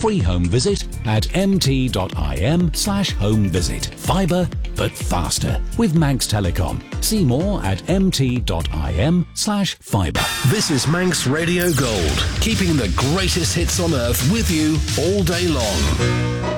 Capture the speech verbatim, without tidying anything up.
free home visit at mt.im slash home visit. Fibre, but faster with Manx Telecom. See more at mt.im slash fibre. This is Manx Radio Gold, keeping the greatest hits on earth with you all day long.